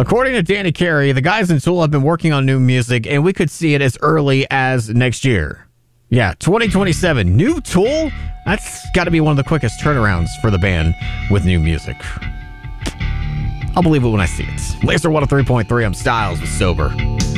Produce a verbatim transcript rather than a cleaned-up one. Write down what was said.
According to Danny Carey, the guys in Tool have been working on new music, and we could see it as early as next year. Yeah, twenty twenty-seven. New Tool? That's got to be one of the quickest turnarounds for the band with new music. I'll believe it when I see it. Laser one oh three point three, I'm Styles with Sober.